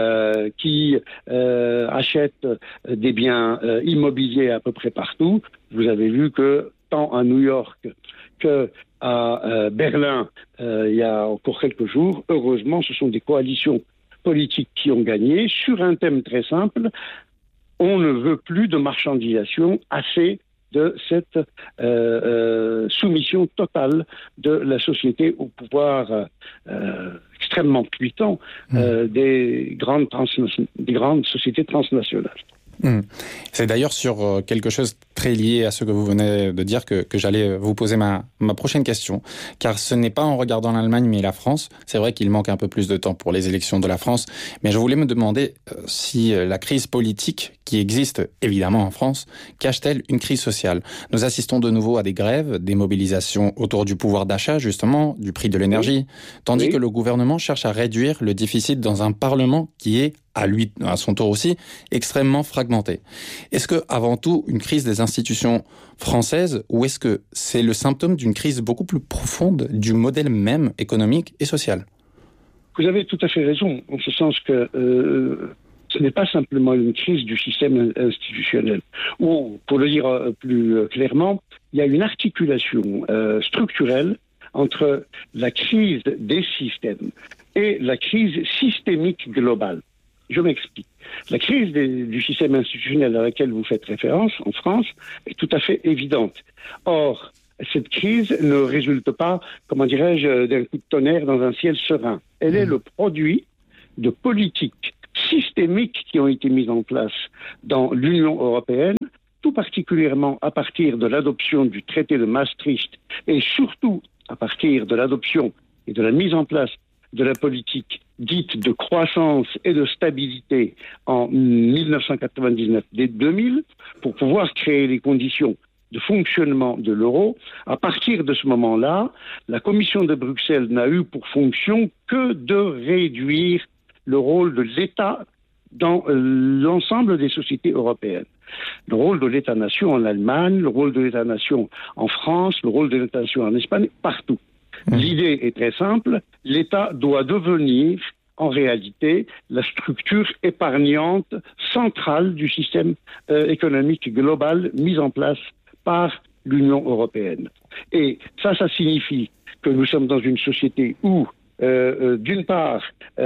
qui achètent des biens immobiliers à peu près partout. Vous avez vu que tant à New York que à Berlin, il y a encore quelques jours, heureusement, ce sont des coalitions politiques qui ont gagné sur un thème très simple. On ne veut plus de marchandisation, assez de cette soumission totale de la société au pouvoir extrêmement puissant des grandes sociétés transnationales. C'est d'ailleurs sur quelque chose très lié à ce que vous venez de dire que j'allais vous poser ma prochaine question, car ce n'est pas en regardant l'Allemagne mais la France. C'est vrai qu'il manque un peu plus de temps pour les élections de la France, mais je voulais me demander si la crise politique qui existe évidemment en France cache-t-elle une crise sociale. Nous assistons de nouveau à des grèves, des mobilisations autour du pouvoir d'achat justement, du prix de l'énergie, tandis que le gouvernement cherche à réduire le déficit dans un Parlement qui est à son tour aussi, extrêmement fragmenté. Est-ce que, avant tout, une crise des institutions françaises, ou est-ce que c'est le symptôme d'une crise beaucoup plus profonde du modèle même économique et social ? Vous avez tout à fait raison, en ce sens que ce n'est pas simplement une crise du système institutionnel, ou, pour le dire plus clairement, il y a une articulation structurelle entre la crise des systèmes et la crise systémique globale. Je m'explique. La crise du système institutionnel à laquelle vous faites référence en France est tout à fait évidente. Or, cette crise ne résulte pas, comment dirais-je, d'un coup de tonnerre dans un ciel serein. Elle est le produit de politiques systémiques qui ont été mises en place dans l'Union européenne, tout particulièrement à partir de l'adoption du traité de Maastricht et surtout à partir de l'adoption et de la mise en place de la politique dite de croissance et de stabilité en 1999 dès 2000 pour pouvoir créer les conditions de fonctionnement de l'euro. À partir de ce moment-là, la Commission de Bruxelles n'a eu pour fonction que de réduire le rôle de l'État dans l'ensemble des sociétés européennes. Le rôle de l'État-nation en Allemagne, le rôle de l'État-nation en France, le rôle de l'État-nation en Espagne, partout. L'idée est très simple, l'État doit devenir en réalité la structure épargnante centrale du système économique global mis en place par l'Union européenne. Et ça signifie que nous sommes dans une société où, d'une part,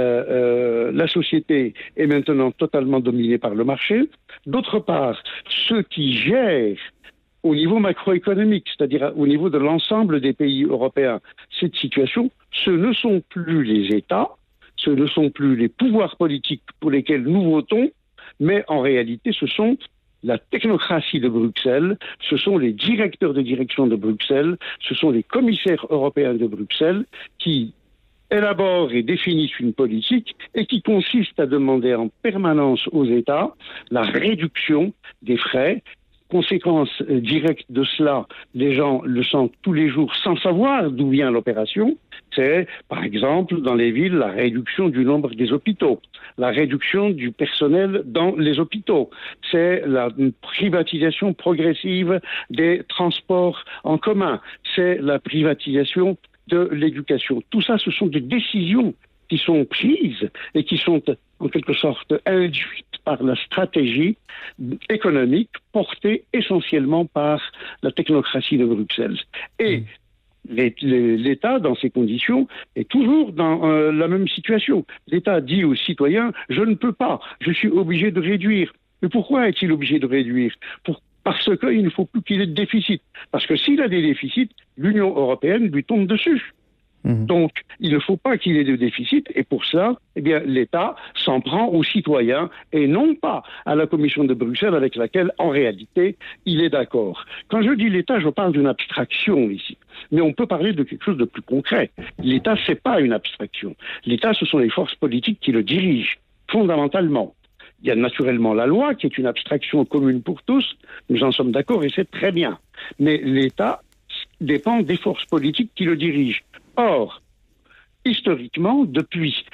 la société est maintenant totalement dominée par le marché, d'autre part, ceux qui gèrent au niveau macroéconomique, c'est-à-dire au niveau de l'ensemble des pays européens, cette situation, ce ne sont plus les États, ce ne sont plus les pouvoirs politiques pour lesquels nous votons, mais en réalité, ce sont la technocratie de Bruxelles, ce sont les directeurs de direction de Bruxelles, ce sont les commissaires européens de Bruxelles qui élaborent et définissent une politique et qui consiste à demander en permanence aux États la réduction des frais. Conséquence directe de cela, les gens le sentent tous les jours sans savoir d'où vient l'opération. C'est, par exemple, dans les villes, la réduction du nombre des hôpitaux, la réduction du personnel dans les hôpitaux. C'est la privatisation progressive des transports en commun. C'est la privatisation de l'éducation. Tout ça, ce sont des décisions qui sont prises et qui sont en quelque sorte induites par la stratégie économique portée essentiellement par la technocratie de Bruxelles. Et l'État, dans ces conditions, est toujours dans la même situation. L'État dit aux citoyens « je ne peux pas, je suis obligé de réduire ». Mais pourquoi est-il obligé de réduire ? Parce qu'il ne faut plus qu'il ait de déficit. Parce que s'il a des déficits, l'Union européenne lui tombe dessus. Donc, il ne faut pas qu'il ait de déficit, et pour cela, eh bien, l'État s'en prend aux citoyens, et non pas à la Commission de Bruxelles avec laquelle, en réalité, il est d'accord. Quand je dis l'État, je parle d'une abstraction ici. Mais on peut parler de quelque chose de plus concret. L'État, c'est pas une abstraction. L'État, ce sont les forces politiques qui le dirigent, fondamentalement. Il y a naturellement la loi, qui est une abstraction commune pour tous, nous en sommes d'accord, et c'est très bien. Mais l'État dépend des forces politiques qui le dirigent. Or, historiquement, depuis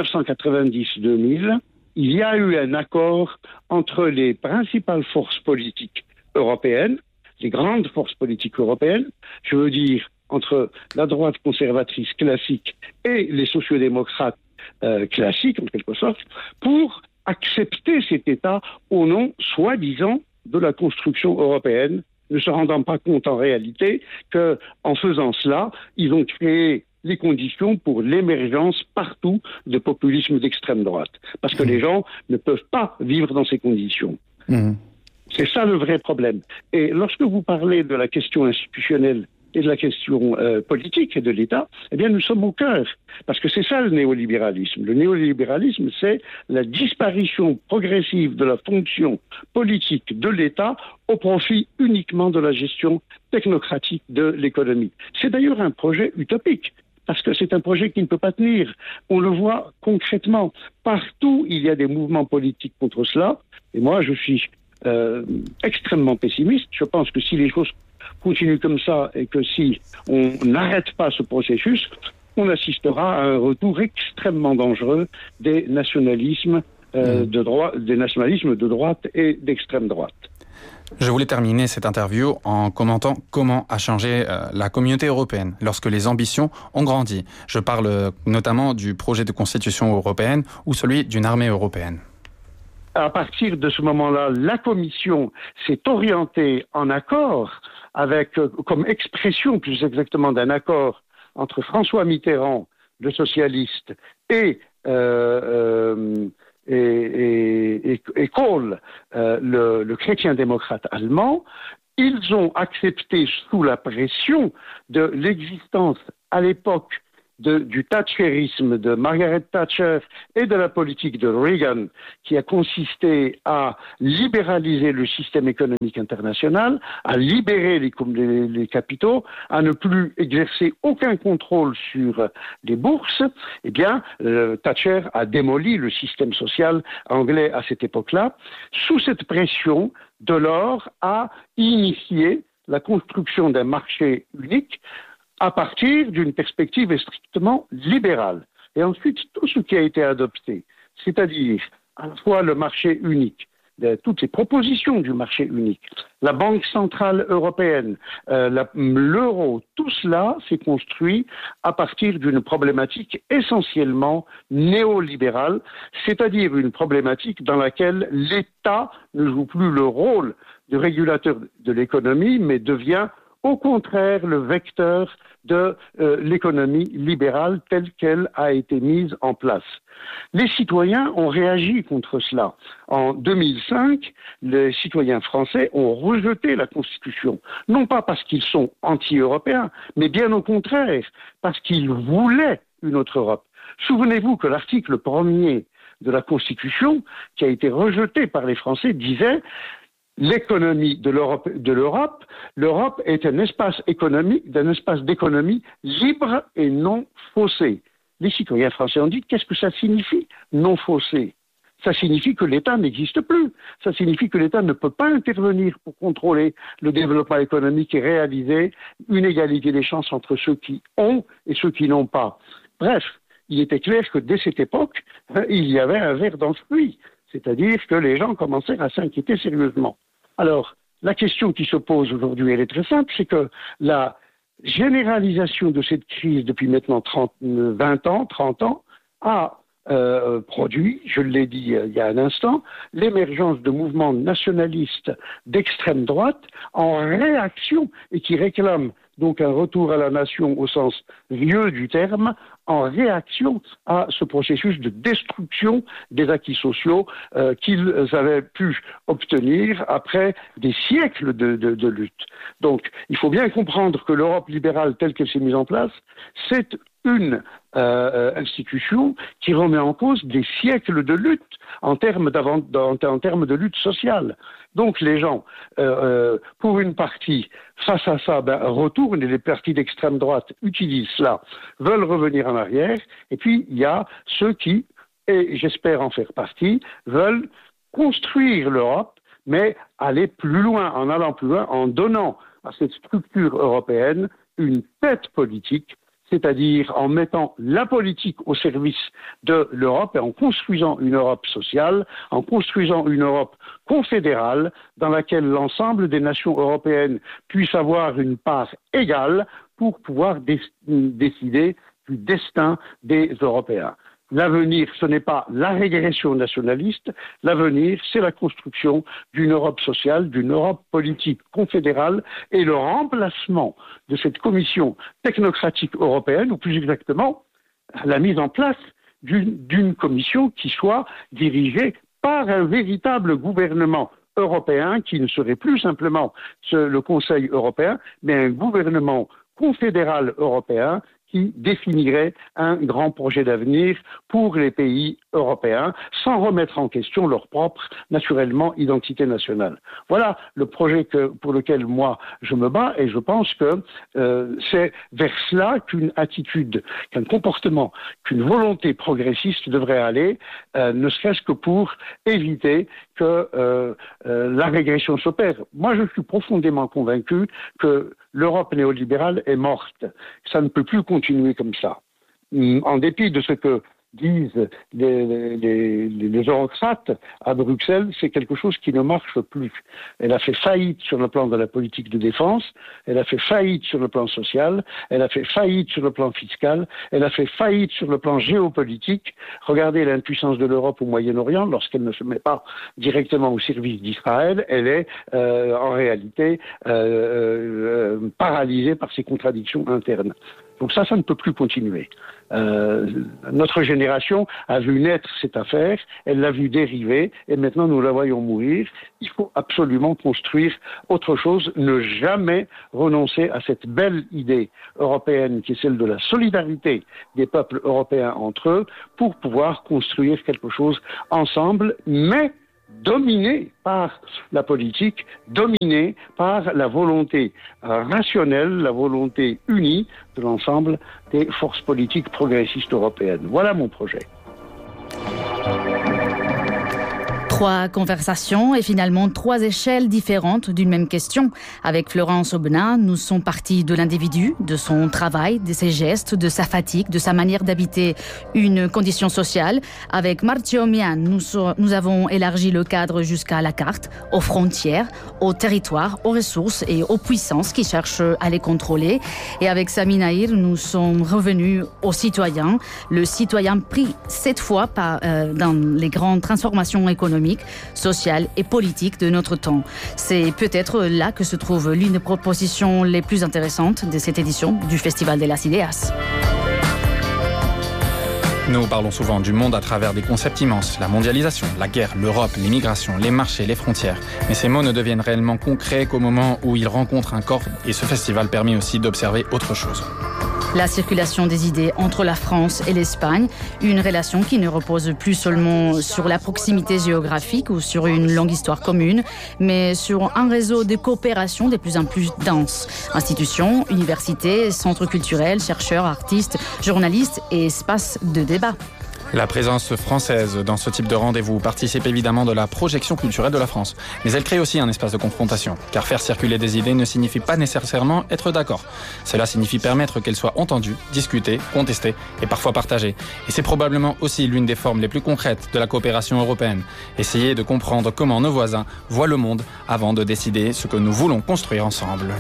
1990-2000, il y a eu un accord entre les principales forces politiques européennes, les grandes forces politiques européennes, je veux dire entre la droite conservatrice classique et les sociodémocrates classiques, en quelque sorte, pour accepter cet État au nom, soi-disant, de la construction européenne, ne se rendant pas compte en réalité qu'en faisant cela, ils ont créé les conditions pour l'émergence partout de populisme d'extrême droite. Parce que les gens ne peuvent pas vivre dans ces conditions. C'est ça le vrai problème. Et lorsque vous parlez de la question institutionnelle et de la question politique et de l'État, eh bien nous sommes au cœur. Parce que c'est ça le néolibéralisme. Le néolibéralisme, c'est la disparition progressive de la fonction politique de l'État au profit uniquement de la gestion technocratique de l'économie. C'est d'ailleurs un projet utopique. Parce que c'est un projet qui ne peut pas tenir. On le voit concrètement. Partout, il y a des mouvements politiques contre cela. Et moi, je suis extrêmement pessimiste. Je pense que si les choses continuent comme ça et que si on n'arrête pas ce processus, on assistera à un retour extrêmement dangereux des nationalismes de droite et d'extrême droite. Je voulais terminer cette interview en commentant comment a changé la communauté européenne lorsque les ambitions ont grandi. Je parle notamment du projet de constitution européenne ou celui d'une armée européenne. À partir de ce moment-là, la Commission s'est orientée en accord avec, comme expression plus exactement d'un accord entre François Mitterrand, le socialiste, et Kohl, le chrétien-démocrate allemand. Ils ont accepté sous la pression de l'existence à l'époque du thatcherisme de Margaret Thatcher et de la politique de Reagan qui a consisté à libéraliser le système économique international, à libérer les capitaux, à ne plus exercer aucun contrôle sur les bourses, eh bien, Thatcher a démoli le système social anglais à cette époque-là. Sous cette pression, Delors a initié la construction d'un marché unique à partir d'une perspective strictement libérale. Et ensuite, tout ce qui a été adopté, c'est-à-dire à la fois le marché unique, toutes les propositions du marché unique, la Banque centrale européenne, l'euro, tout cela s'est construit à partir d'une problématique essentiellement néolibérale, c'est-à-dire une problématique dans laquelle l'État ne joue plus le rôle de régulateur de l'économie, mais devient au contraire le vecteur de l'économie libérale telle qu'elle a été mise en place. Les citoyens ont réagi contre cela. En 2005, les citoyens français ont rejeté la Constitution, non pas parce qu'ils sont anti-européens, mais bien au contraire, parce qu'ils voulaient une autre Europe. Souvenez-vous que l'article 1er de la Constitution, qui a été rejeté par les Français, disait l'économie de l'Europe, l'Europe est un espace d'économie libre et non faussé. Les citoyens français ont dit, qu'est-ce que ça signifie, non faussé? Ça signifie que l'État n'existe plus. Ça signifie que l'État ne peut pas intervenir pour contrôler le développement économique et réaliser une égalité des chances entre ceux qui ont et ceux qui n'ont pas. Bref, il était clair que dès cette époque, il y avait un ver dans le fruit. C'est-à-dire que les gens commencèrent à s'inquiéter sérieusement. Alors, la question qui se pose aujourd'hui, elle est très simple, c'est que la généralisation de cette crise depuis maintenant 30 ans, a produit, je l'ai dit il y a un instant, l'émergence de mouvements nationalistes d'extrême droite en réaction et qui réclament donc un retour à la nation au sens vieux du terme, en réaction à ce processus de destruction des acquis sociaux qu'ils avaient pu obtenir après des siècles de lutte. Donc, il faut bien comprendre que l'Europe libérale telle qu'elle s'est mise en place, c'est une institution qui remet en cause des siècles de lutte en termes de lutte sociale. Donc les gens, pour une partie, face à ça, retournent, et les partis d'extrême droite utilisent cela, veulent revenir en arrière, et puis il y a ceux qui, et j'espère en faire partie, veulent construire l'Europe, mais aller plus loin, en allant plus loin, en donnant à cette structure européenne une tête politique, c'est-à-dire en mettant la politique au service de l'Europe et en construisant une Europe sociale, en construisant une Europe confédérale dans laquelle l'ensemble des nations européennes puissent avoir une part égale pour pouvoir décider du destin des Européens. L'avenir, ce n'est pas la régression nationaliste, l'avenir, c'est la construction d'une Europe sociale, d'une Europe politique confédérale et le remplacement de cette commission technocratique européenne, ou plus exactement, la mise en place d'une commission qui soit dirigée par un véritable gouvernement européen qui ne serait plus simplement le Conseil européen, mais un gouvernement confédéral européen qui définirait un grand projet d'avenir pour les pays européens, sans remettre en question leur propre, naturellement, identité nationale. Voilà le projet pour lequel moi je me bats, et je pense que c'est vers cela qu'une attitude, qu'un comportement, qu'une volonté progressiste devrait aller, ne serait-ce que pour éviter que la régression s'opère. Moi, je suis profondément convaincu que l'Europe néolibérale est morte. Ça ne peut plus continuer comme ça. En dépit de ce que disent les eurocrates à Bruxelles, c'est quelque chose qui ne marche plus. Elle a fait faillite sur le plan de la politique de défense, elle a fait faillite sur le plan social, elle a fait faillite sur le plan fiscal, elle a fait faillite sur le plan géopolitique. Regardez l'impuissance de l'Europe au Moyen-Orient, lorsqu'elle ne se met pas directement au service d'Israël, elle est en réalité paralysée par ses contradictions internes. Donc ça ne peut plus continuer. Notre génération a vu naître cette affaire, elle l'a vu dériver, et maintenant nous la voyons mourir. Il faut absolument construire autre chose, ne jamais renoncer à cette belle idée européenne qui est celle de la solidarité des peuples européens entre eux, pour pouvoir construire quelque chose ensemble, mais dominé par la politique, dominé par la volonté rationnelle, la volonté unie de l'ensemble des forces politiques progressistes européennes. Voilà mon projet. 3 conversations et finalement 3 échelles différentes d'une même question. Avec Florence Aubenas, nous sommes partis de l'individu, de son travail, de ses gestes, de sa fatigue, de sa manière d'habiter une condition sociale. Avec Marcio Mian, nous avons élargi le cadre jusqu'à la carte, aux frontières, aux territoires, aux ressources et aux puissances qui cherchent à les contrôler. Et avec Sami Naïr, nous sommes revenus aux citoyens. Le citoyen pris cette fois dans les grandes transformations économiques, sociales et politiques de notre temps. C'est peut-être là que se trouve l'une des propositions les plus intéressantes de cette édition du Festival de las Ideas. Nous parlons souvent du monde à travers des concepts immenses, la mondialisation, la guerre, l'Europe, l'immigration, les marchés, les frontières. Mais ces mots ne deviennent réellement concrets qu'au moment où ils rencontrent un corps, et ce festival permet aussi d'observer autre chose. La circulation des idées entre la France et l'Espagne, une relation qui ne repose plus seulement sur la proximité géographique ou sur une longue histoire commune, mais sur un réseau de coopération de plus en plus dense. Institutions, universités, centres culturels, chercheurs, artistes, journalistes et espaces de débat. La présence française dans ce type de rendez-vous participe évidemment de la projection culturelle de la France. Mais elle crée aussi un espace de confrontation. Car faire circuler des idées ne signifie pas nécessairement être d'accord. Cela signifie permettre qu'elles soient entendues, discutées, contestées et parfois partagées. Et c'est probablement aussi l'une des formes les plus concrètes de la coopération européenne. Essayer de comprendre comment nos voisins voient le monde avant de décider ce que nous voulons construire ensemble.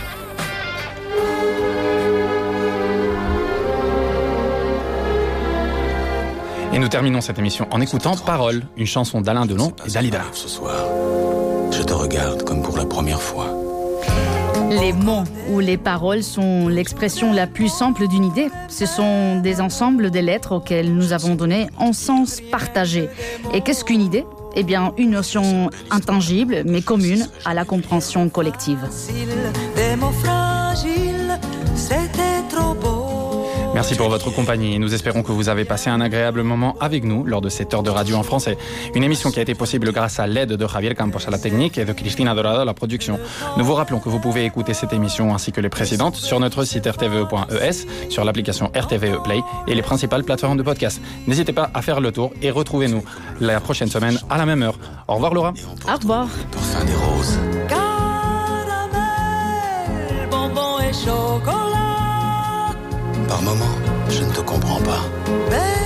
Et nous terminons cette émission en écoutant Parole, une chanson d'Alain Delon et Dalida. Ce soir, je te regarde comme pour la première fois. Les mots ou les paroles sont l'expression la plus simple d'une idée. Ce sont des ensembles de lettres auxquelles nous avons donné un sens partagé. Et qu'est-ce qu'une idée ? Eh bien, une notion intangible mais commune à la compréhension collective. Des mots fragiles, c'était trop beau. Merci pour votre compagnie. Nous espérons que vous avez passé un agréable moment avec nous lors de cette heure de radio en français. Une émission qui a été possible grâce à l'aide de Javier Campos à la technique et de Cristina Dorado à la production. Nous vous rappelons que vous pouvez écouter cette émission ainsi que les précédentes sur notre site rtve.es, sur l'application RTVE Play et les principales plateformes de podcast. N'hésitez pas à faire le tour et retrouvez-nous la prochaine semaine à la même heure. Au revoir Laura. Au revoir. Parfum des roses. Caramel, bonbons et chocolat. Par moments, je ne te comprends pas.